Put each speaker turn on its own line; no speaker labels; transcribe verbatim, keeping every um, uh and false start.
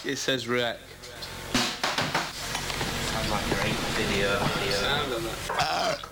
it says react.
Sounds like your eighth video. video.
Sound on that.